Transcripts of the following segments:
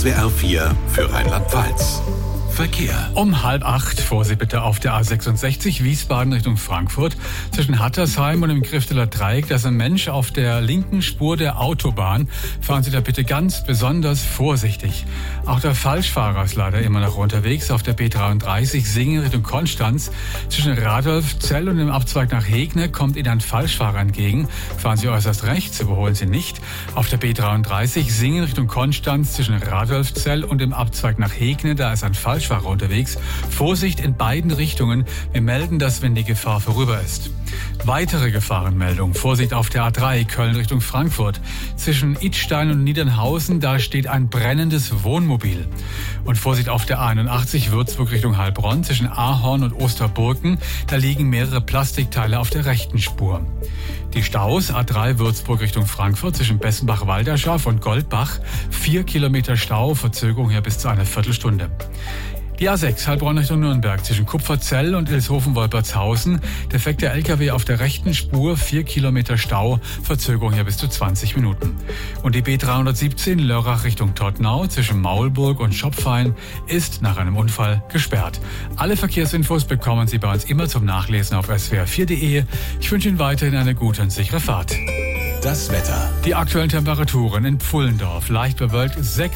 SWR 4 für Rheinland-Pfalz. Verkehr. Um 7:30 Vorsicht bitte auf der A66 Wiesbaden Richtung Frankfurt. Zwischen Hattersheim und dem Grifteler Dreieck, da ist ein Mensch auf der linken Spur der Autobahn. Fahren Sie da bitte ganz besonders vorsichtig. Auch der Falschfahrer ist leider immer noch unterwegs auf der B33 Singen Richtung Konstanz. Zwischen Radolfzell und dem Abzweig nach Hegne kommt Ihnen ein Falschfahrer entgegen. Fahren Sie äußerst rechts, überholen Sie nicht. Auf der B33 Singen Richtung Konstanz zwischen Radolfzell und dem Abzweig nach Hegne, da ist ein Falschfahrer unterwegs. Vorsicht in beiden Richtungen. Wir melden das, wenn die Gefahr vorüber ist. Weitere Gefahrenmeldung. Vorsicht auf der A3 Köln Richtung Frankfurt. Zwischen Idstein und Niedernhausen, da steht ein brennendes Wohnmobil. Und Vorsicht auf der A81 Würzburg Richtung Heilbronn. Zwischen Ahorn und Osterburken, da liegen mehrere Plastikteile auf der rechten Spur. Die Staus A3 Würzburg Richtung Frankfurt zwischen Bessenbach-Walderschaft und Goldbach. 4 Kilometer Stau, Verzögerung hier bis zu einer Viertelstunde. Die A6 Heilbronn Richtung Nürnberg zwischen Kupferzell und Ilshofen-Wolpertshausen. Defekter LKW auf der rechten Spur, 4 Kilometer Stau, Verzögerung hier bis zu 20 Minuten. Und die B317 Lörrach Richtung Todtnau zwischen Maulburg und Schopfheim ist nach einem Unfall gesperrt. Alle Verkehrsinfos bekommen Sie bei uns immer zum Nachlesen auf swr4.de. Ich wünsche Ihnen weiterhin eine gute und sichere Fahrt. Das Wetter. Die aktuellen Temperaturen in Pfullendorf. Leicht bewölkt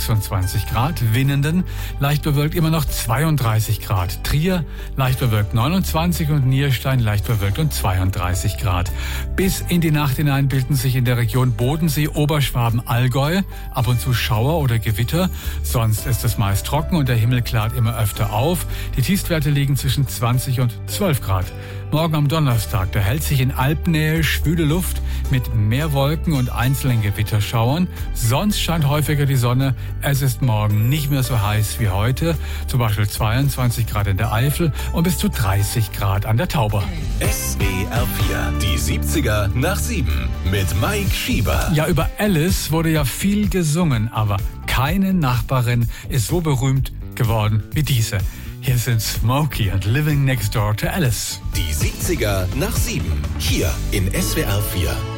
26 Grad. Winnenden leicht bewölkt immer noch 32 Grad. Trier leicht bewölkt 29 und Nierstein leicht bewölkt und 32 Grad. Bis in die Nacht hinein bilden sich in der Region Bodensee, Oberschwaben, Allgäu ab und zu Schauer oder Gewitter. Sonst ist es meist trocken und der Himmel klart immer öfter auf. Die Tiefstwerte liegen zwischen 20 und 12 Grad. Morgen am Donnerstag, da hält sich in Alpnähe schwüle Luft mit mehr Wolken und einzelnen Gewitterschauern. Sonst scheint häufiger die Sonne. Es ist morgen nicht mehr so heiß wie heute. Zum Beispiel 22 Grad in der Eifel und bis zu 30 Grad an der Tauber. SWR 4, die 70er nach 7 mit Mike Schieber. Ja, über Alice wurde ja viel gesungen, aber keine Nachbarin ist so berühmt geworden wie diese. Hier sind Smokey und Living Next Door to Alice. Die 70er nach 7, hier in SWR 4.